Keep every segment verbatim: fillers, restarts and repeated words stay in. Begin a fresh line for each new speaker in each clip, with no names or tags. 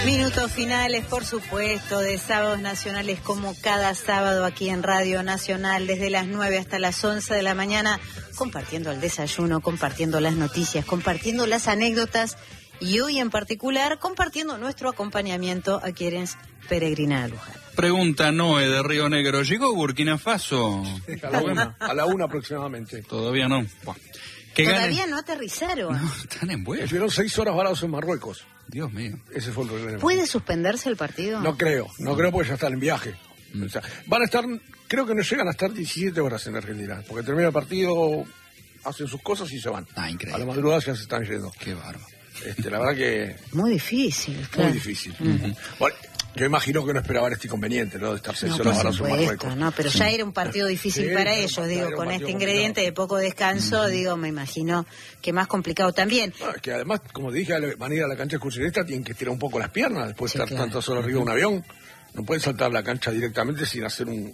Minutos finales, por supuesto, de Sábados Nacionales, como cada sábado aquí en Radio Nacional, desde las nueve hasta las once de la mañana, compartiendo el desayuno, compartiendo las noticias, compartiendo las anécdotas y hoy en particular compartiendo nuestro acompañamiento a quienes peregrinan a Luján.
Pregunta Noé de Río Negro, ¿llegó Burkina Faso?
A la una, a la una aproximadamente.
Todavía no. Buah.
Todavía
gane...
no aterrizaron.
No, están en vuelo.
Estuvieron seis horas varados en Marruecos.
Dios mío.
Ese fue el problema.
¿Puede suspenderse el partido?
No creo, no creo porque ya están en viaje. Mm. O sea, van a estar, creo que no llegan a estar diecisiete horas en Argentina, porque termina el partido, hacen sus cosas y se van.
Ah, increíble.
A la madrugada ya se están yendo.
Qué bárbaro.
Este, la verdad que...
Muy difícil, claro.
Muy difícil. Uh-huh. Bueno, yo imagino que no esperaban este inconveniente, ¿no? De estar seis
no,
horas varados en Marruecos.
No, pero ya era un partido difícil sí, para ellos, digo, con este ingrediente de poco descanso, uh-huh. digo, me imagino que más complicado también.
No, es que además, como dije, van a ir a la cancha excursionista, tienen que estirar un poco las piernas después de sí, estar claro. tantas horas arriba de un avión. No pueden saltar la cancha directamente sin hacer un,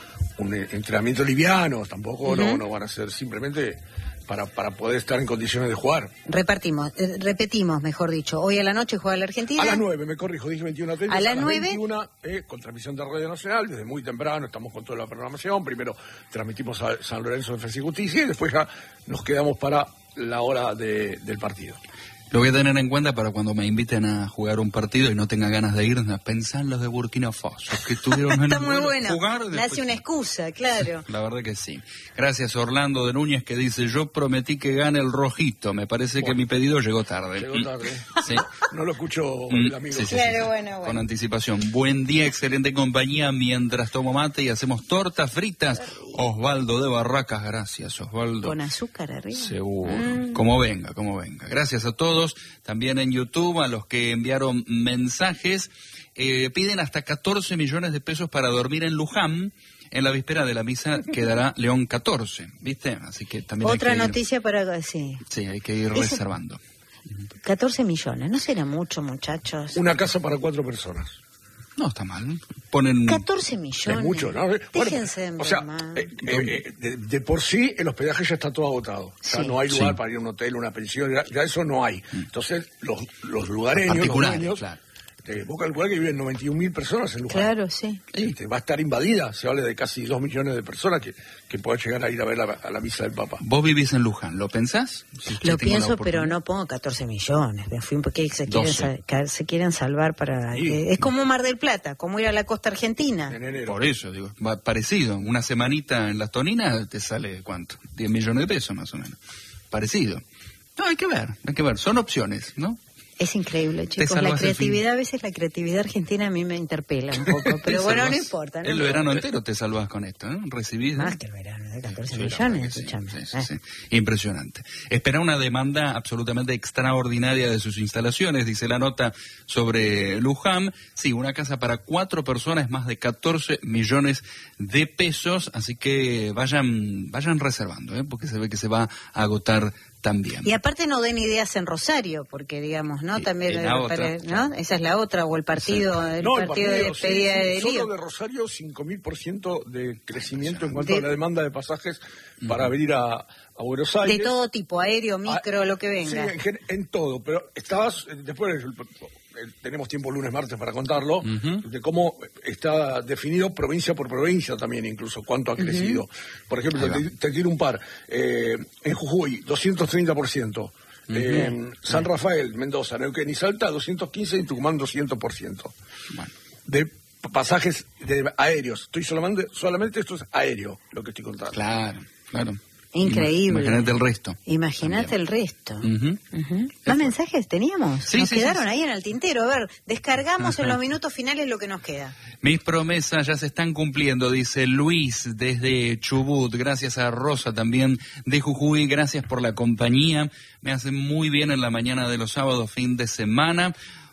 un entrenamiento liviano, tampoco uh-huh. no, no van a ser simplemente... Para, para poder estar en condiciones de jugar.
Repartimos, eh, repetimos, mejor dicho. Hoy a la noche juega la Argentina.
A las nueve, me corrijo, dije veintiuno treinta.
A, a las nueve.
veintiuna, eh, con transmisión de Radio Nacional, desde muy temprano, estamos con toda la programación. Primero transmitimos a San Lorenzo de Defensa y Justicia y después ya nos quedamos para la hora de, del partido.
Lo voy a tener en cuenta para cuando me inviten a jugar un partido y no tenga ganas de ir, pensar en los de Burkina Faso, que tuvieron en
Está muy bueno,
jugar.
Le hace una excusa, claro.
La verdad que sí. Gracias Orlando de Núñez que dice, yo prometí que gane el rojito, me parece bueno, que mi pedido llegó tarde.
Llegó tarde.
Sí.
No lo escucho el amigo.
Sí, sí,
claro,
sí, sí.
Bueno, bueno.
Con anticipación. Buen día, excelente compañía, mientras tomo mate y hacemos tortas fritas. Osvaldo de Barracas, gracias Osvaldo.
Con azúcar arriba.
Seguro,
mm.
como venga, como venga. Gracias a todos, también en YouTube, a los que enviaron mensajes. Eh, piden hasta catorce millones de pesos para dormir en Luján. En la víspera de la misa quedará León catorce, ¿viste? Así que también
Otra
hay que
noticia
ir,
para... Sí.
Sí, hay que ir
Ese...
reservando.
catorce millones, ¿no será mucho, muchachos?
Una casa para cuatro personas.
No está mal. Ponen
catorce millones.
Es mucho, ¿no?
Déjense
bueno, o sea, eh, eh, de, de por sí el hospedaje ya está todo agotado. Sí. O sea, no hay lugar sí. para ir a un hotel, una pensión, ya, ya eso no hay. Entonces, los, los lugareños, los dueños,
claro.
Eh, vos calculás que viven noventa y un mil personas en Luján.
Claro, sí.
Este, va a estar invadida, se habla de casi dos millones de personas que, que pueden llegar a ir a ver la, a la misa del Papa.
Vos vivís en Luján, ¿lo pensás? Si
lo pienso, pero no pongo catorce millones. Me fui porque se quieren, sal, se quieren salvar para... Sí. Eh, es como Mar del Plata, como ir a la costa argentina.
En enero.
Por eso, digo, va parecido. Una semanita en las Toninas te sale, ¿cuánto? diez millones de pesos más o menos. Parecido. No, hay que ver, hay que ver. Son opciones, ¿no?
Es increíble, chicos. La creatividad, a veces la creatividad argentina a mí me interpela un poco. Pero bueno, salvas, no importa. ¿no?
El verano entero te salvas con esto, ¿no? Recibís...
Más que el verano, de catorce millones,
sí,
escuchame.
Sí, sí,
eh.
sí. Impresionante. Espera una demanda absolutamente extraordinaria de sus instalaciones, dice la nota sobre Luján. Sí, una casa para cuatro personas, más de catorce millones de pesos. Así que vayan, vayan reservando, ¿eh? Porque se ve que se va a agotar también.
Y aparte no den ideas en Rosario, porque digamos, ¿no? También,
la
para,
otra,
¿no? Esa es la otra, o el partido, sí. el,
no,
partido el partido de despedida
sí, sí,
de Lío.
Solo de Rosario, cinco mil por ciento de crecimiento en cuanto de... a la demanda de pasajes para venir a, a Buenos Aires.
De todo tipo, aéreo, micro, a, lo que venga.
Sí, en, en todo, pero estabas, después... tenemos tiempo lunes, martes para contarlo, uh-huh. de cómo está definido provincia por provincia también, incluso cuánto ha crecido. Uh-huh. Por ejemplo, te, te tiro un par. Eh, en Jujuy, doscientos treinta por ciento. Uh-huh. En San Rafael, Mendoza, Neuquén y Salta, doscientos quince, y en Tucumán, doscientos por ciento. Bueno. De pasajes de aéreos. Estoy solamente, solamente esto es aéreo, lo que estoy contando.
Claro, claro.
Increíble.
Imagínate el resto.
Imagínate el resto.
Uh-huh.
Uh-huh. ¿Más mensajes teníamos?
Sí,
nos
sí,
quedaron
sí,
ahí en el tintero. A ver, descargamos en los minutos finales lo que nos queda.
Mis promesas ya se están cumpliendo, dice Luis desde Chubut. Gracias a Rosa también de Jujuy. Gracias por la compañía. Me hacen muy bien en la mañana de los sábados, fin de semana.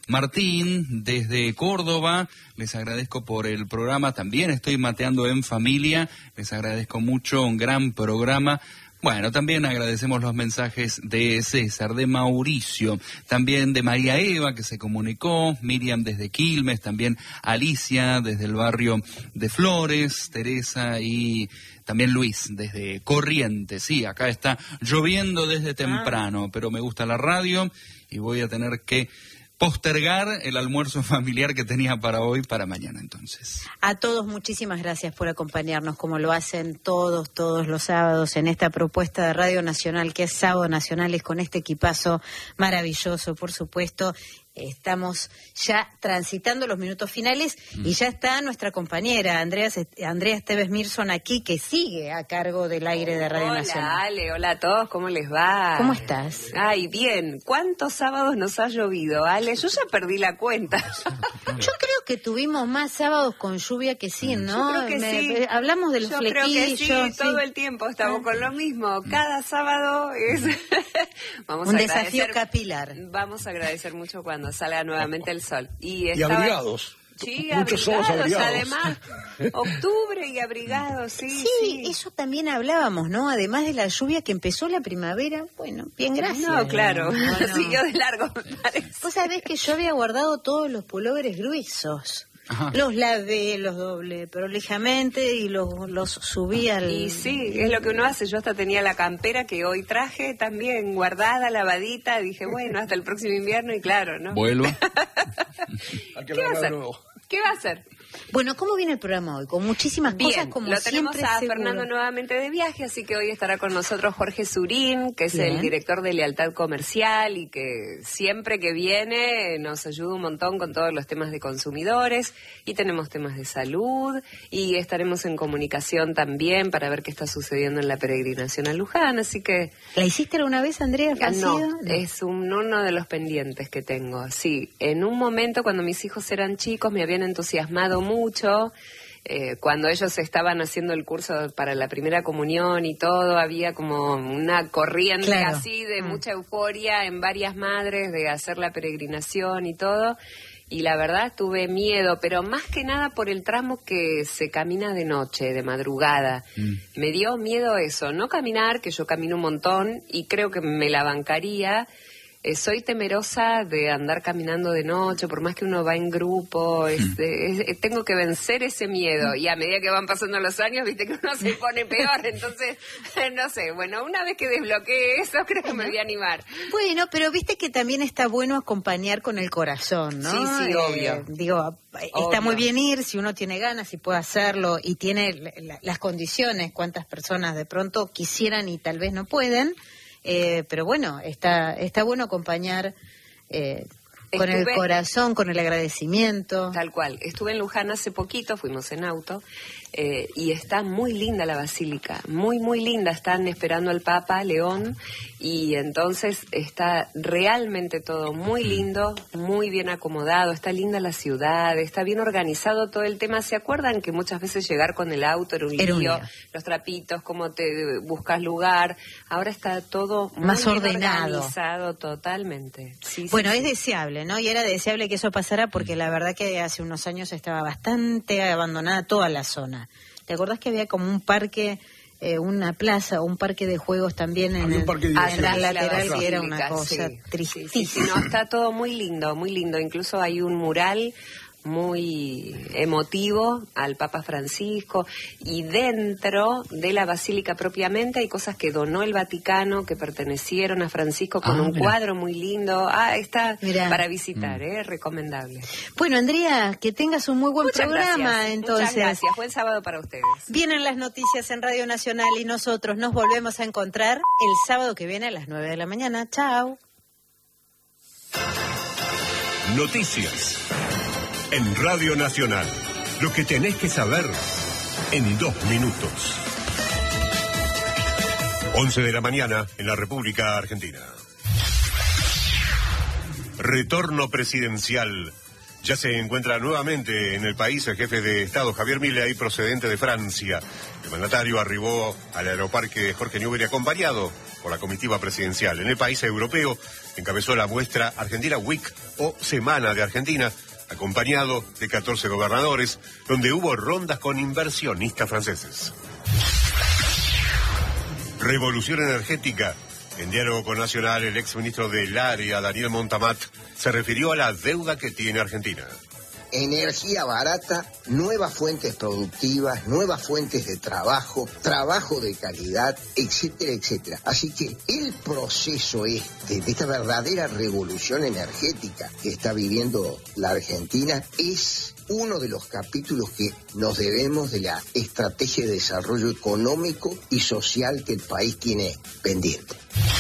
Martín, desde Córdoba, les agradezco por el programa, también estoy mateando en familia, les agradezco mucho, un gran programa. Bueno, también agradecemos los mensajes de César, de Mauricio, también de María Eva, que se comunicó, Miriam desde Quilmes, también Alicia desde el barrio de Flores, Teresa y también Luis desde Corrientes. Sí, acá está lloviendo desde temprano, pero me gusta la radio y voy a tener que postergar el almuerzo familiar que tenía para hoy, para mañana entonces.
A todos muchísimas gracias por acompañarnos, como lo hacen todos, todos los sábados en esta propuesta de Radio Nacional, que es Sábado Nacionales, con este equipazo maravilloso, por supuesto. Estamos ya transitando los minutos finales mm. y ya está nuestra compañera Andrea, Andrea Esteves Mirson aquí, que sigue a cargo del aire de Radio
hola,
Nacional.
Hola Ale, hola a todos, ¿cómo les va?
¿Cómo estás?
Ay, bien. ¿Cuántos sábados nos ha llovido, Ale? Yo ya perdí la cuenta.
Yo creo que tuvimos más sábados con lluvia que sin, ¿no?
Yo creo que
Me,
sí.
Hablamos de los
Yo
flequillos.
Creo que sí,
sí,
todo el tiempo estamos con lo mismo. Cada sábado es... vamos
un
a
desafío
agradecer,
capilar.
Vamos a agradecer mucho cuando salga nuevamente el sol. Y,
y
estaba...
abrigados.
Sí,
muchos
abrigados,
abrigados.
Además, octubre y abrigados, sí,
sí,
sí.
Eso también hablábamos, ¿no? Además de la lluvia que empezó la primavera, bueno, bien, gracias.
No, claro,
bueno.
siguió de largo, me parece.
Vos sabés que yo había guardado todos los pulóveres gruesos. Ajá. Los lavé, los doblé prolijamente y los, los subí al...
Y sí, es lo que uno hace. Yo hasta tenía la campera que hoy traje también guardada, lavadita. Dije, bueno, hasta el próximo invierno y claro, ¿no?
Vuelvo.
¿Qué va a hacer? ¿Qué va a hacer?
Bueno, ¿cómo viene el programa hoy? Con muchísimas
Bien,
cosas, como
lo
siempre,
tenemos a
seguro.
Fernando nuevamente de viaje, así que hoy estará con nosotros Jorge Surín, que es Bien. el director de Lealtad Comercial y que siempre que viene nos ayuda un montón con todos los temas de consumidores, y tenemos temas de salud, y estaremos en comunicación también para ver qué está sucediendo en la peregrinación a Luján, así que...
¿La hiciste alguna vez, Andrea?
No, no, es un, uno de los pendientes que tengo, sí. En un momento, cuando mis hijos eran chicos, me habían entusiasmado mucho. Eh, cuando ellos estaban haciendo el curso para la primera comunión y todo, había como una corriente claro. así de mm. mucha euforia en varias madres de hacer la peregrinación y todo. Y la verdad tuve miedo, pero más que nada por el tramo que se camina de noche, de madrugada. Mm. Me dio miedo eso, no caminar, que yo camino un montón y creo que me la bancaría. Eh, soy temerosa de andar caminando de noche, por más que uno va en grupo, es, es, es, tengo que vencer ese miedo, y a medida que van pasando los años, viste que uno se pone peor, entonces, no sé, bueno, una vez que desbloquee eso, creo que me voy a animar.
Bueno, pero viste que también está bueno acompañar con el corazón, ¿no?
Sí, sí, eh, obvio.
Digo, está obvio. Muy bien ir, si uno tiene ganas y puede hacerlo, y tiene la, las condiciones, cuántas personas de pronto quisieran y tal vez no pueden. Eh, pero bueno, está está bueno acompañar eh, con Estuve, el corazón, con el agradecimiento.
Tal cual. Estuve en Luján hace poquito, fuimos en auto, eh, y está muy linda la basílica, muy, muy linda. Están esperando al Papa León, y entonces está realmente todo muy lindo, muy bien acomodado, está linda la ciudad, está bien organizado todo el tema. ¿Se acuerdan que muchas veces llegar con el auto era un
era
lío?
Un
los trapitos, cómo te buscas lugar. Ahora está todo muy
más
bien
ordenado.
Organizado totalmente. Sí,
bueno,
sí,
es
sí.
deseable, ¿no? Y era deseable que eso pasara porque la verdad que hace unos años estaba bastante abandonada toda la zona. ¿Te acordás que había como un parque, eh, una plaza o un parque de juegos también en, el, en la lateral, que era una cosa
sí,
tristísima?
Sí, sí, sí, no, está todo muy lindo, muy lindo. Incluso hay un mural muy emotivo al Papa Francisco, y dentro de la basílica propiamente hay cosas que donó el Vaticano que pertenecieron a Francisco con ah, un mira. cuadro muy lindo. Ah, está mirá. Para visitar, mm. eh, recomendable.
Bueno, Andrea, que tengas un muy buen
Muchas
programa,
gracias.
entonces.
Muchas gracias, buen sábado para ustedes.
Vienen las noticias en Radio Nacional y nosotros nos volvemos a encontrar el sábado que viene a las nueve de la mañana. Chao.
Noticias en Radio Nacional. Lo que tenés que saber en dos minutos. once de la mañana en la República Argentina. Retorno presidencial. Ya se encuentra nuevamente en el país el jefe de Estado, Javier Milei, procedente de Francia. El mandatario arribó al aeroparque Jorge Newbery acompañado por la comitiva presidencial. En el país europeo encabezó la muestra Argentina Week o Semana de Argentina, acompañado de catorce gobernadores, donde hubo rondas con inversionistas franceses. Revolución energética. En diálogo con Nacional, el exministro del área, Daniel Montamat, se refirió a la deuda que tiene Argentina.
energía barata, nuevas fuentes productivas, nuevas fuentes de trabajo, trabajo de calidad, etcétera, etcétera. Así que el proceso este, de esta verdadera revolución energética que está viviendo la Argentina, es uno de los capítulos que nos debemos de la estrategia de desarrollo económico y social que el país tiene pendiente.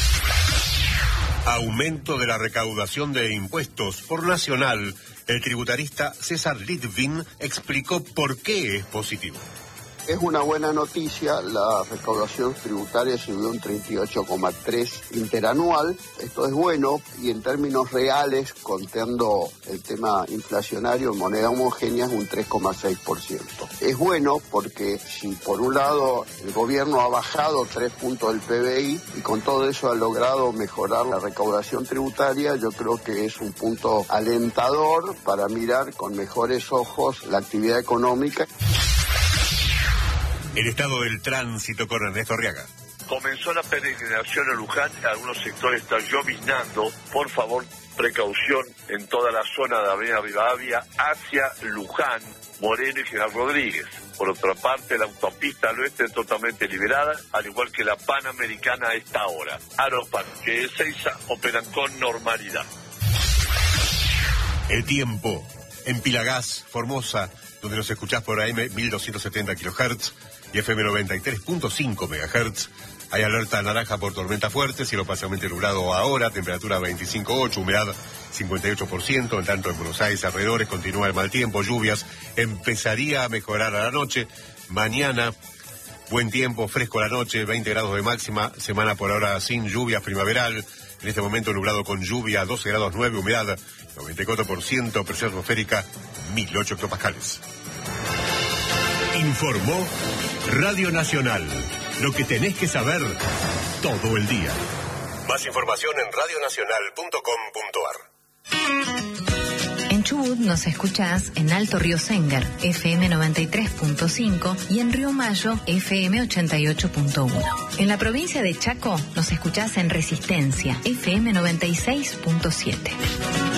Aumento de la recaudación de impuestos por Nacional. El tributarista César Litvin explicó por qué es positivo.
Es una buena noticia, la recaudación tributaria subió un treinta y ocho coma tres interanual. Esto es bueno y en términos reales, contando el tema inflacionario en moneda homogénea, es un tres coma seis por ciento. Es bueno porque si por un lado el gobierno ha bajado tres puntos del P B I y con todo eso ha logrado mejorar la recaudación tributaria, yo creo que es un punto alentador para mirar con mejores ojos la actividad económica.
El estado del tránsito con Ernesto Arriaga.
Comenzó la peregrinación a Luján, algunos sectores están lloviznando. Por favor, precaución en toda la zona de Avenida Rivadavia hacia Luján, Moreno y General Rodríguez. Por otra parte, la autopista al oeste es totalmente liberada, al igual que la Panamericana a esta hora. Aeroparque de Ezeiza operan con normalidad.
El tiempo en Pilagás, Formosa, donde nos escuchás por A M mil doscientos setenta kilohertz y F M noventa y tres punto cinco megahertz. Hay alerta naranja por tormenta fuerte, cielo parcialmente nublado ahora, temperatura veinticinco coma ocho, humedad cincuenta y ocho por ciento. En tanto en Buenos Aires alrededores continúa el mal tiempo, lluvias, empezaría a mejorar a la noche. Mañana, buen tiempo, fresco a la noche, veinte grados de máxima, semana por ahora sin lluvias, primaveral. En este momento nublado con lluvia, doce grados nueve, humedad noventa y cuatro por ciento, presión atmosférica mil ocho hectopascales. Informó Radio Nacional. Lo que tenés que saber todo el día. Más información en radio nacional punto com punto a r.
En Chubut nos escuchás en Alto Río Sengar, F M noventa y tres punto cinco, y en Río Mayo, F M ochenta y ocho punto uno. En la provincia de Chaco nos escuchás en Resistencia, F M noventa y seis punto siete.